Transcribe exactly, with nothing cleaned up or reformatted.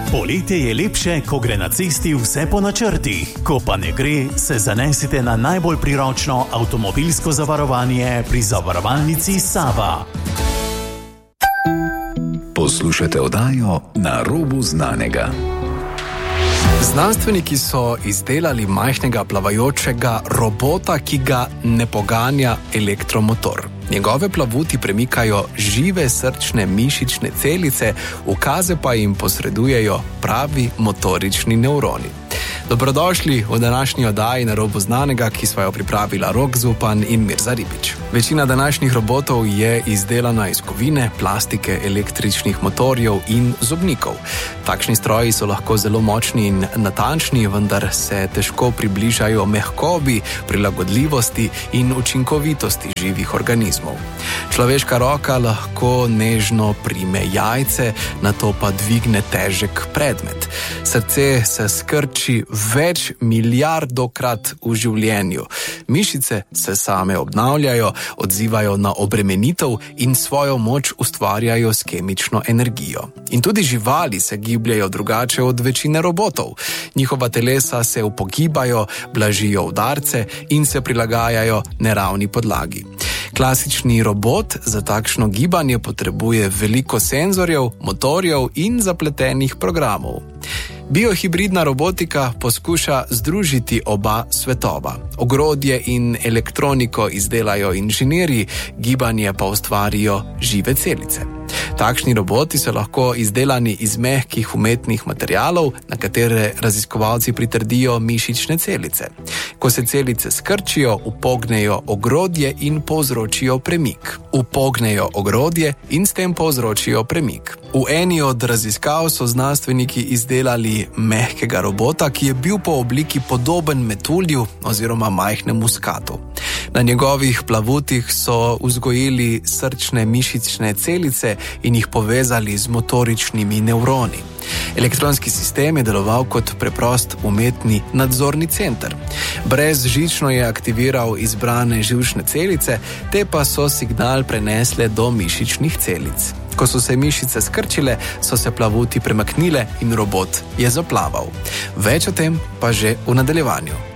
Poletje je lepše, ko gre na cesti vse po načrtih. Ko pa ne gre, se zanesite na najbolj priročno avtomobilsko zavarovanje pri zavarovalnici Sava. Poslušate oddajo Na robu znanega. Znanstveniki so izdelali majhnega plavajočega robota, ki ga ne poganja elektromotor. Njegove plavuti premikajo žive srčne mišične celice, ukaze pa jim posredujejo pravi motorični nevroni. Dobrodošli v današnji oddaji Na robu znanega, ki sva jo pripravila Rok Zupan in Mirza Ribič. Večina današnjih robotov je izdelana iz kovine, plastike, električnih motorjev in zobnikov. Takšni stroji so lahko zelo močni in natančni, vendar se težko približajo mehkobi, prilagodljivosti in učinkovitosti živih organizmov. Človeška roka lahko nežno prime jajce, nato pa dvigne težek predmet. Srce se skrči več milijardokrat v življenju. Mišice se same obnavljajo, odzivajo na obremenitev in svojo moč ustvarjajo s kemično energijo. In tudi živali se gibljajo drugače od večine robotov. Njihova telesa se upogibajo, blažijo udarce in se prilagajajo neravni podlagi. Klasični robot za takšno gibanje potrebuje veliko senzorjev, motorjev in zapletenih programov. Biohibridna robotika poskuša združiti oba svetova. Ogrodje in elektroniko izdelajo inženirji, gibanje pa ustvarijo žive celice. Takšni roboti so lahko izdelani iz mehkih umetnih materialov, na katere raziskovalci pritrdijo mišične celice. Ko se celice skrčijo, upognejo ogrodje in povzročijo premik. Upognejo ogrodje in s tem povzročijo premik. V eni od raziskav so znanstveniki izdelali mehkega robota, ki je bil po obliki podoben metulju oziroma majhnemu skatu. Na njegovih plavutih so vzgojili srčne mišične celice in jih povezali z motoričnimi nevroni. Elektronski sistem je deloval kot preprost umetni nadzorni center. Brezžično je aktiviral izbrane živčne celice, te pa so signal prenesle do mišičnih celic. Ko so se mišice skrčile, so se plavuti premaknile in robot je zaplaval. Več o tem pa že v nadaljevanju.